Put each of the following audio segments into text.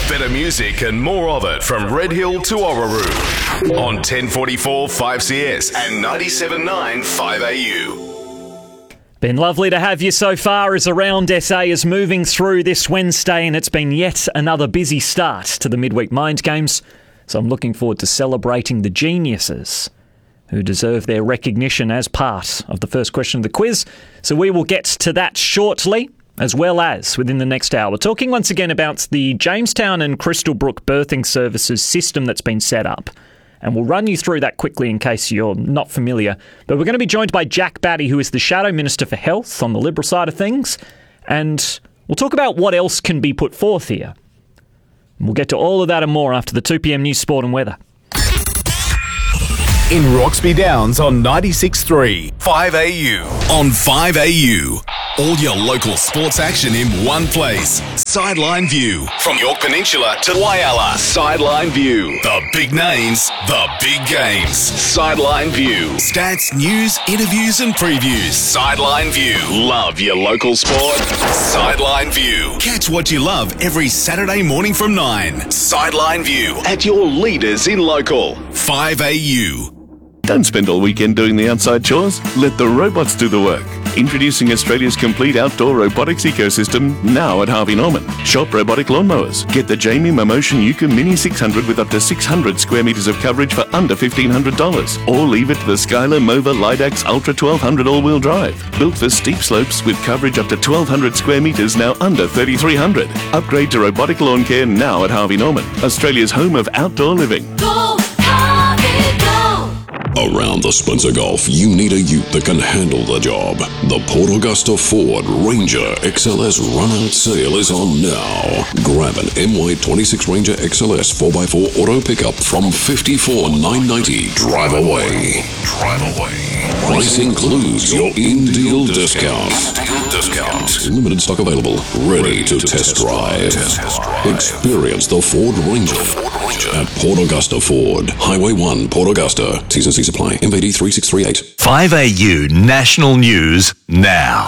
Better music and more of it from Red Hill to Orroroo on 1044 5CS and 97.9 5AU. Been lovely to have you so far as Around SA is moving through this Wednesday, and it's been yet another busy start to the Midweek Mind Games. So I'm looking forward to celebrating the geniuses who deserve their recognition as part of the first question of the quiz. So we will get to that shortly, as well as within the next hour. We're talking once again about the Jamestown and Crystal Brook birthing services system that's been set up. And we'll run you through that quickly in case you're not familiar. But we're going to be joined by Jack Batty, who is the Shadow Minister for Health on the Liberal side of things. And we'll talk about what else can be put forth here. And we'll get to all of that and more after the 2pm news, sport and weather. In Roxby Downs on 96.3 5AU. On 5AU. All your local sports action in one place. Sideline View. From York Peninsula to Whyalla. Sideline View. The big names, the big games. Sideline View. Stats, news, interviews and previews. Sideline View. Love your local sport. Sideline View. Catch what you love every Saturday morning from 9. Sideline View. At your leaders in local. 5AU. Don't spend all weekend doing the outside chores. Let the robots do the work. Introducing Australia's complete outdoor robotics ecosystem now at Harvey Norman. Shop robotic lawnmowers. Get the Jamie Momotion Yuka Mini 600 with up to 600 square metres of coverage for under $1,500. Or leave it to the Skylar Mova Lidax Ultra 1200 all-wheel drive. Built for steep slopes with coverage up to 1,200 square metres, now under $3,300. Upgrade to robotic lawn care now at Harvey Norman. Australia's home of outdoor living. Go, Harvey, go! Around the Spencer Gulf, you need a ute that can handle the job. The Port Augusta Ford Ranger XLS run-out sale is on now. Grab an MY26 Ranger XLS 4x4 auto pickup from $54,990. Drive away. Price includes your in-deal discount. Limited stock available. Ready to test drive. Experience the Ford Ranger at Port Augusta Ford. Highway 1, Port Augusta. T's and C's apply. MVD 3638. 5AU National News now.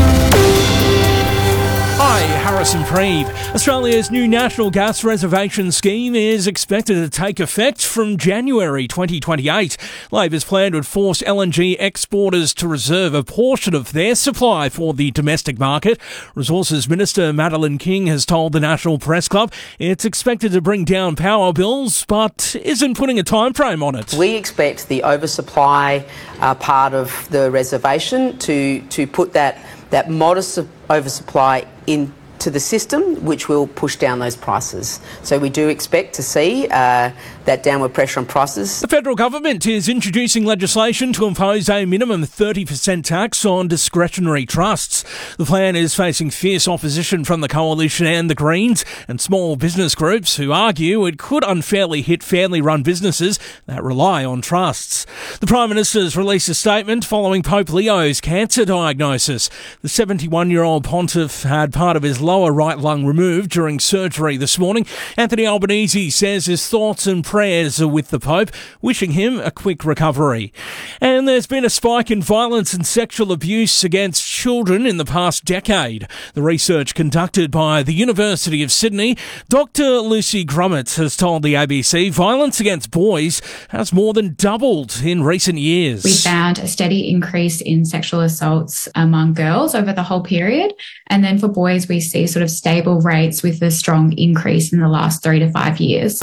Hi, Harrison Preeb. Australia's new National Gas Reservation Scheme is expected to take effect from January 2028. Labor's plan would force LNG exporters to reserve a portion of their supply for the domestic market. Resources Minister Madeleine King has told the National Press Club it's expected to bring down power bills, but isn't putting a time frame on it. We expect the oversupply part of the reservation to put that modest oversupply into the system, which will push down those prices. So we do expect to see that downward pressure on prices. The federal government is introducing legislation to impose a minimum 30% tax on discretionary trusts. The plan is facing fierce opposition from the Coalition and the Greens and small business groups who argue it could unfairly hit family-run businesses that rely on trusts. The Prime Minister's released a statement following Pope Leo's cancer diagnosis. The 71-year-old pontiff had part of his lower right lung removed during surgery this morning. Anthony Albanese says his thoughts and prayers are with the Pope, wishing him a quick recovery. And there's been a spike in violence and sexual abuse against children in the past decade. The research conducted by the University of Sydney, Dr. Lucy Grummet has told the ABC violence against boys has more than doubled in recent years. We found a steady increase in sexual assaults among girls over the whole period. And then for boys, we see sort of stable rates with a strong increase in the last 3 to 5 years.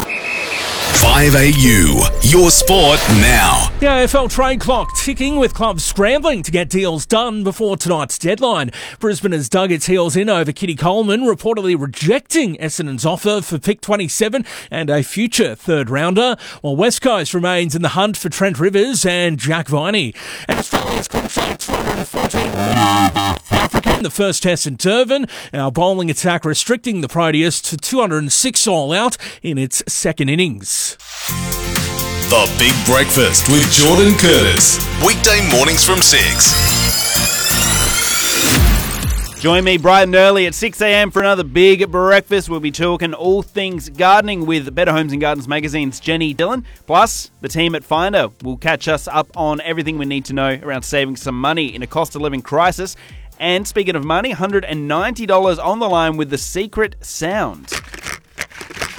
5AU, your sport now. The AFL trade clock ticking with clubs scrambling to get deals done before tonight's deadline. Brisbane has dug its heels in over Kitty Coleman, reportedly rejecting Essendon's offer for pick 27 and a future third rounder, while West Coast remains in the hunt for Trent Rivers and Jack Viney. And Australia's contract 214 Africa in the first test in Durban. Our bowling attack restricting the Proteas to 206 all out in its second innings. The Big Breakfast with Jordan Curtis. Weekday mornings from 6. Join me bright and early at 6 a.m. for another Big Breakfast. We'll be talking all things gardening with Better Homes and Gardens Magazine's Jenny Dillon. Plus, the team at Finder will catch us up on everything we need to know around saving some money in a cost of living crisis. And speaking of money, $190 on the line with The Secret Sound.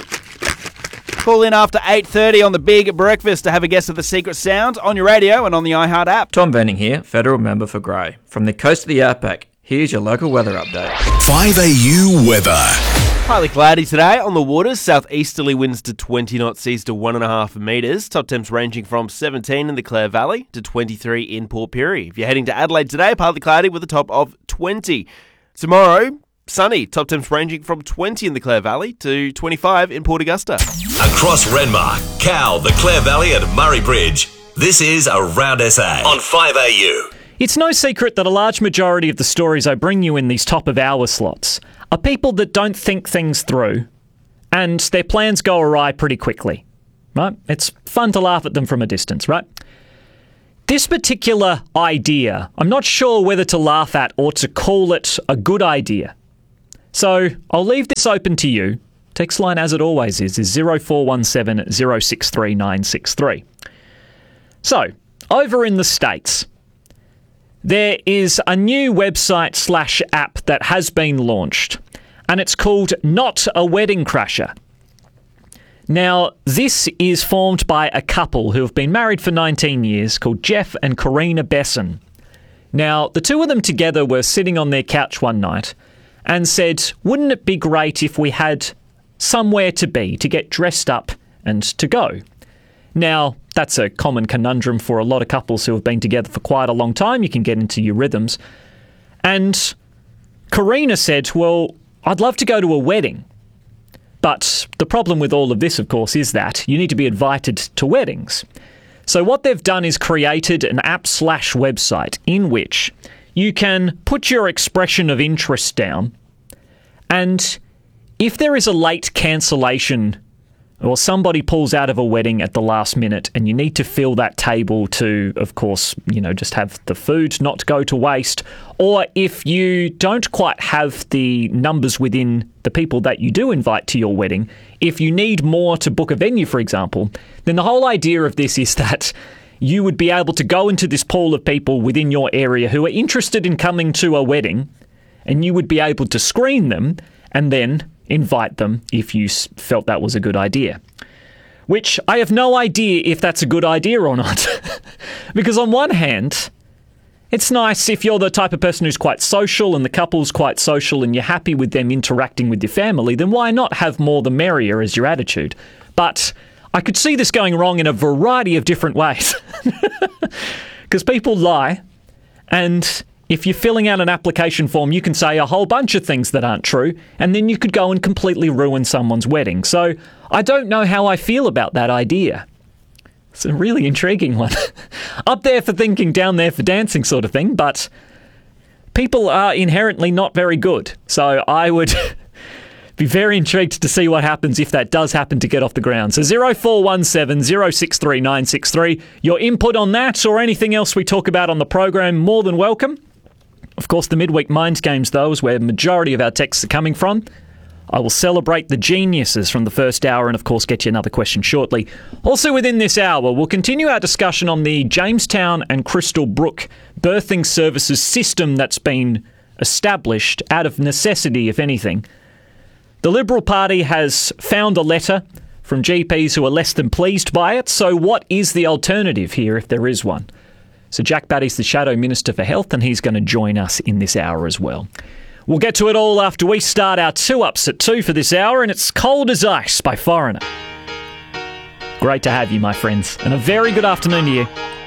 Call in after 8:30 on the Big Breakfast to have a guess at the secret sound on your radio and on the iHeart app. Tom Benning here, federal member for Grey. From the coast of the outback, here's your local weather update. 5AU weather. Partly cloudy today on the waters. Southeasterly winds to 20 knots, seas to 1.5 metres. Top temps ranging from 17 in the Clare Valley to 23 in Port Pirie. If you're heading to Adelaide today, partly cloudy with a top of 20. Tomorrow, sunny. Top temps ranging from 20 in the Clare Valley to 25 in Port Augusta. Across Renmark, Cowell, the Clare Valley and Murray Bridge. This is Around SA on 5AU. It's no secret that a large majority of the stories I bring you in these top-of-hour slots are people that don't think things through and their plans go awry pretty quickly, right? It's fun to laugh at them from a distance, right? This particular idea, I'm not sure whether to laugh at or to call it a good idea. So I'll leave this open to you. Text line, as it always is 0417 063 963. So, over in the States, there is a new website / app that has been launched, and it's called Not a Wedding Crasher. Now, this is formed by a couple who have been married for 19 years called Jeff and Karina Besson. Now, the two of them together were sitting on their couch one night and said, wouldn't it be great if we had somewhere to be, to get dressed up and to go? Now, that's a common conundrum for a lot of couples who have been together for quite a long time. You can get into your rhythms. And Karina said, well, I'd love to go to a wedding. But the problem with all of this, of course, is that you need to be invited to weddings. So what they've done is created an app / website in which you can put your expression of interest down, and if there is a late cancellation or somebody pulls out of a wedding at the last minute and you need to fill that table to, of course, just have the food not go to waste, or if you don't quite have the numbers within the people that you do invite to your wedding, if you need more to book a venue, for example, then the whole idea of this is that you would be able to go into this pool of people within your area who are interested in coming to a wedding, and you would be able to screen them and then invite them if you felt that was a good idea. Which I have no idea if that's a good idea or not. Because on one hand, it's nice if you're the type of person who's quite social and the couple's quite social and you're happy with them interacting with your family, then why not have more the merrier as your attitude? But I could see this going wrong in a variety of different ways. Because people lie, and if you're filling out an application form, you can say a whole bunch of things that aren't true, and then you could go and completely ruin someone's wedding. So I don't know how I feel about that idea. It's a really intriguing one. Up there for thinking, down there for dancing sort of thing, but people are inherently not very good. So I would be very intrigued to see what happens if that does happen to get off the ground. So 0417 063 963. Your input on that or anything else we talk about on the program, more than welcome. Of course, the midweek mind games, though, is where the majority of our texts are coming from. I will celebrate the geniuses from the first hour and, of course, get you another question shortly. Also within this hour, we'll continue our discussion on the Jamestown and Crystal Brook birthing services system that's been established out of necessity, if anything. The Liberal Party has found a letter from GPs who are less than pleased by it, so what is the alternative here if there is one? So Jack Batty's the Shadow Minister for Health, and he's going to join us in this hour as well. We'll get to it all after we start our 2-ups at 2 for this hour, and it's Cold as Ice by Foreigner. Great to have you, my friends, and a very good afternoon to you.